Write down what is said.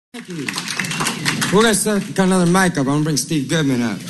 Thank you. We're going to cut another mic up. I'm going to bring Steve Goodman up.